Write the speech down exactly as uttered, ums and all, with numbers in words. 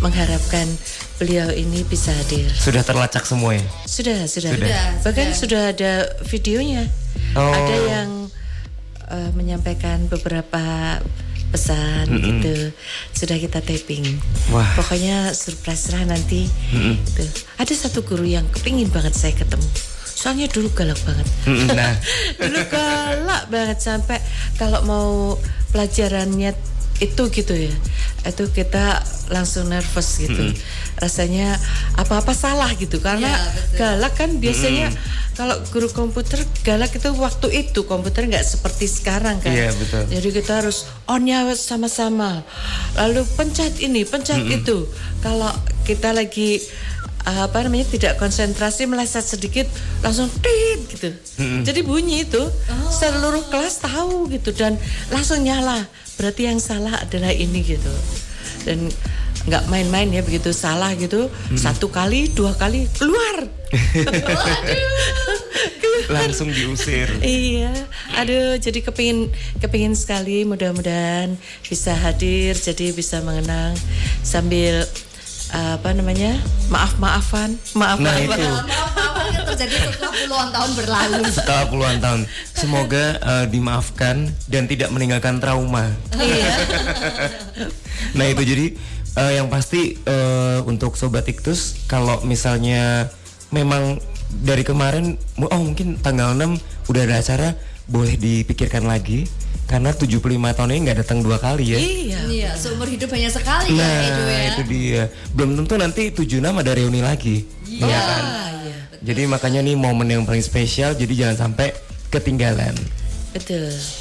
mengharapkan beliau ini bisa hadir. Sudah terlacak semua ya? Sudah, sudah. Sudah. Bahkan sudah. sudah ada videonya. Oh. Ada yang uh, menyampaikan beberapa pesan mm-mm. gitu. Sudah kita taping. Wah. Pokoknya surprise lah nanti. Gitu. Ada satu guru yang kepingin banget saya ketemu. Soalnya dulu galak banget. Nah. Dulu galak banget sampai kalau mau pelajarannya itu gitu ya, itu kita langsung nervous gitu, mm-hmm. rasanya apa-apa salah gitu karena ya, galak kan biasanya mm-hmm. kalau guru komputer galak itu waktu itu komputer nggak seperti sekarang kan, yeah, betul. Jadi kita harus onnya sama-sama, lalu pencet ini pencet mm-hmm. itu, kalau kita lagi apa namanya tidak konsentrasi meleset sedikit langsung tit gitu, mm-hmm. jadi bunyi itu oh. seluruh kelas tahu gitu dan langsung nyala. Berarti yang salah adalah ini gitu. Dan nggak main-main ya begitu salah gitu. Hmm. Satu kali, dua kali keluar. Langsung diusir. Iya. Aduh, jadi kepingin kepingin sekali mudah-mudahan bisa hadir jadi bisa mengenang sambil apa namanya maaf-maafan maaf-maafan. Nah itu maaf-maafan yang terjadi setelah puluhan tahun berlalu. Setelah puluhan tahun, semoga uh, dimaafkan dan tidak meninggalkan trauma. Iya. Nah itu jadi uh, yang pasti uh, untuk Sobat Iktus kalau misalnya memang dari kemarin, oh mungkin tanggal enam udah ada acara, boleh dipikirkan lagi. Karena tujuh puluh lima tahun ini gak datang dua kali ya. Iya. Iya, seumur hidup hanya sekali nah, kan Edo ya. itu dia. Belum tentu nanti tujuh puluh enam ada reuni lagi. Iya. Ya kan? Iya. Jadi makanya nih momen yang paling spesial, jadi jangan sampai ketinggalan. Betul.